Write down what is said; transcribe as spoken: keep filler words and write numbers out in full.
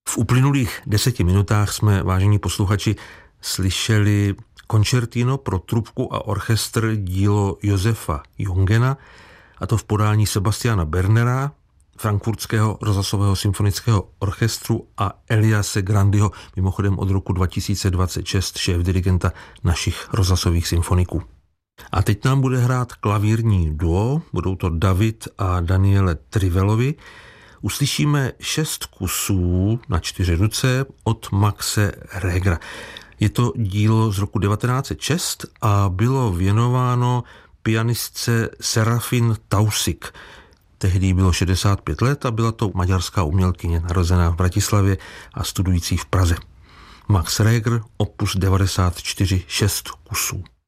V uplynulých deseti minutách jsme, vážení posluchači, slyšeli koncertino pro trubku a orchestr dílo Josefa Jungena, a to v podání Sebastiana Bernera, frankfurtského rozhlasového symfonického orchestru, a Eliase Grandiho, mimochodem od roku dva tisíce dvacet šest šéfdirigenta našich rozhlasových symfoniků. A teď nám bude hrát klavírní duo, budou to David a Daniele Trivellovi. Uslyšíme šest kusů na čtyři ruce od Maxe Regera. Je to dílo z roku devatenáct set šest a bylo věnováno pianistce Serafin Tausig. Tehdy bylo šedesát pět let a byla to maďarská umělkyně narozená v Bratislavě a studující v Praze. Max Reger, opus devadesát čtyři, šest kusů.